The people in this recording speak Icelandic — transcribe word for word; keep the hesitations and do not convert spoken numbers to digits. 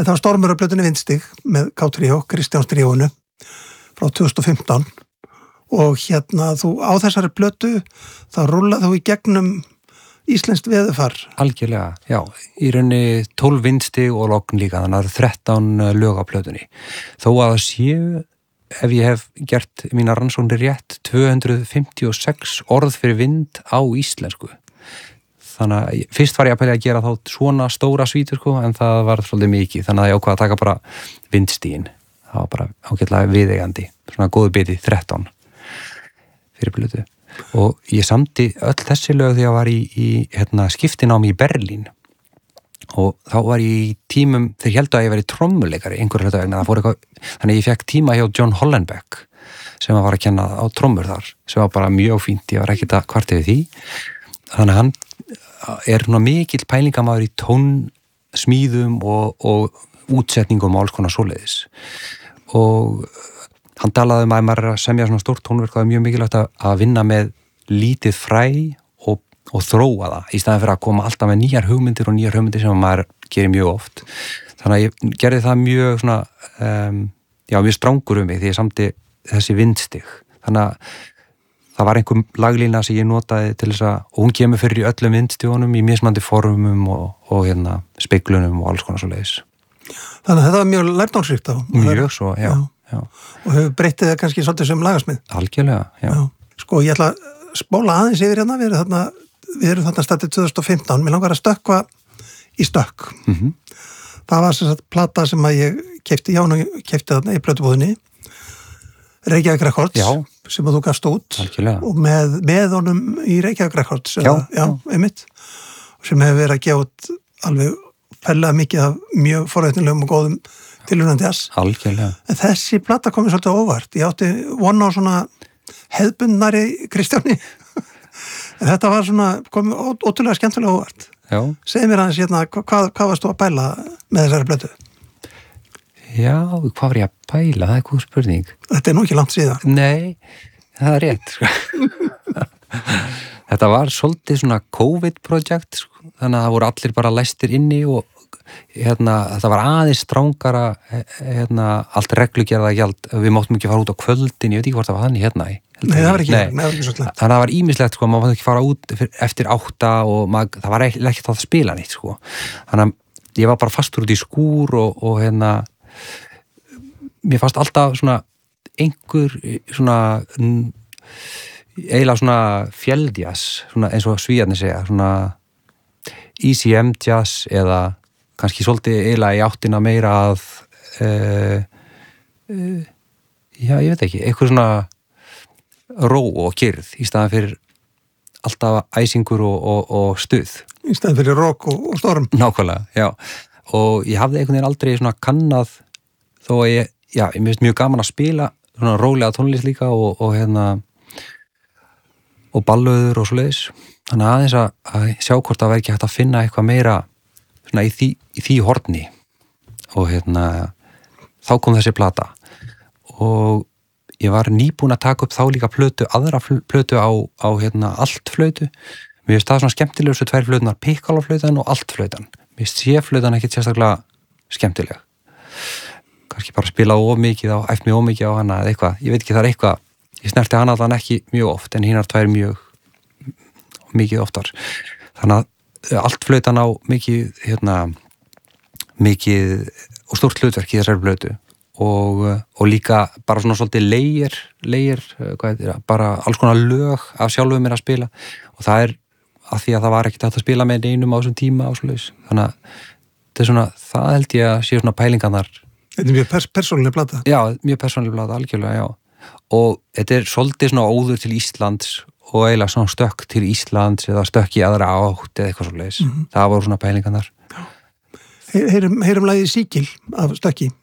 Þetta var stormur á plötunni Vindstig með K-tríó, Kristjáns tríóinu frá tvö þúsund og fimmtán og hérna þú á þessari plötu þá rúllað þú í gegnum íslenskt veðurfar. Algjörlega, já. Í rauninni tólf vindstig og logn líka, þannig að það eru þrettán lög á plötunni. Þó að það séu, ef ég hef gert mína rannsóknir rétt, tvö hundruð fimmtíu og sex orð fyrir vind á íslensku. Þannig að fyrst var ég að pæla að gera þá svona stóra svítur, sko, en það var svolítið mikið, þannig að ég ákvað að taka bara vindstigin. Það var bara ágætlega viðeigandi, svona góðu biti, þrettán fyrir plötu. Og ég samdi öll þessi lög þegar ég var í, í hérna, skiptinámi í Berlín og þá var ég í tímum, þeir heldur að ég væri trommuleikari einhverju hluta vegna, það fór eitthvað, þannig að ég fekk tíma hjá John Hollenbeck sem var að kenna á trommur þar, sem var bara mjög fínt, ég var ekkert að kvarta við því, þannig að hann er svona mikill pælingamaður í tónsmíðum og, og útsetningum og alls konar svoleiðis og hann talaði um að maður er að semja svona stórt tónverk, það er mjög mikilvægt að, að vinna með lítið fræ og, og þróa það, í staðan fyrir að koma alltaf með nýjar hugmyndir og nýjar hugmyndir sem maður gerir mjög oft. Þannig að ég gerði það mjög svona, um, já, mjög strangur um mig því ég samti þessi vindstig. Þannig að það var einhver laglína sem ég notaði til þess að, og hún kemur fyrir í öllum vindstigunum, í mismandi formum og, og hérna, speiklunum og alls konar svo leiðis. Þannig að þetta var mjög lærnámsríkt á. Mjög svo, já. já. Já. Og hefur breyttið það kannski svolítið sem lagasmið. Algjörlega, já. já. Sko, ég ætla að spóla aðeins yfir hérna, við erum þarna, við erum þarna staðið tvö þúsund og fimmtán, mér langar að stökkva í stökk. Mm-hmm. Það var sem sagt plata sem að ég keypti, já, keypti þarna í plötubúðinni, Reykjavík Records, já. Sem að þú gafst út. Algjörlega. Og með, með honum í Reykjavík Records, já, eða, já, einmitt, sem hefur verið að gefa út alveg fellega mikið af mjög forrétnilegum og góðum tilhörandi jazz. Algjörlega. En þessi plata komið svolítið óvart. Ég átti von á svona hefðbundnari Kristjáni. En þetta var svona, komið ótrúlega skemmtilega óvart. Já. Segð mér aðeins hérna, hvað, hvað varst þú að bæla með þessari plötu? Já, hvað var ég að bæla? Það er góð spurning. Þetta er nú ekki langt síðan. Nei, það er rétt. Sko. Þetta var svolítið svona COVID-projekt, sko. Þannig að það voru allir bara læstir inni og hérna, þetta var aðeins strángara hérna, allt reglugerða gjald, við máttum ekki fara út á kvöldin, ég veit ekki hvort það var þannig hérna. Nei, það var ekki, nei. Nei, það var ekki svolítið. Þannig að það var ímislegt, sko, maður mátti ekki fara út eftir átta og maður, það var ekkert að spila neitt, sko. Þannig að ég var bara fastur út í skúr og, og hérna, mér fannst alltaf svona einhver svona eiginlega svona fjeldjazz, svona eins og svíjarnir segja, svona E C M jazz eða kannski svolítið eiginlega í áttina meira að uh, uh, já, ég veit ekki, eitthvað svona ró og kyrrð í staðan fyrir alltaf æsingur og, og, og stuð. Í staðan fyrir rock og, og storm. Nákvæmlega, já. Og ég hafði einhvern veginn aldrei svona kannað þó að ég, já, ég finnst mjög gaman að spila svona rólega tónlist líka og, og hérna og ballöður og svoleiðis. Þannig aðeins að, að sjá hvort það væri ekki hægt að finna eitthvað meira svona í því, í því horni og hérna þá kom þessi plata og ég var nýbúin að taka upp þá líka plötu, aðra plötu á, á hérna altflötu. Mér finnst það svona skemmtilegur svo tvær flötunar, pikkaloflötan og altflötan. Mér finnst séflötan ekkert sérstaklega skemmtileg. Kannski bara spila of mikið á, æft mig of mikið á hana eða eitthvað, ég veit ekki, það er eitthvað, ég snerti hana allan ekki mjög oft en hinar tvær mjög mikið oftar. Þannig að altflötan á mikið, hérna, mikið og stórt hlutverk í þessari plötu og, og líka bara svona svolítið leir, leir, hvað er það, bara alls konar lög af sjálfum mér að spila og það er að því að það var ekkert hægt að spila með einum á þessum tíma og svoleiðis. Þannig að þetta er svona, það held ég að sé svona pælingarnar. Þetta er mjög pers persónuleg plata. Já, mjög persónuleg plata, algjörlega, já. Og þetta er svolítið svona óður til Íslands og eiginlega svona stökk til Íslands eða stökk í aðra átt eða eitthvað svoleiðis. Mm-hmm. Það voru svona pælingarnar. Heyrum, heyrum lagið Síkil af stökki.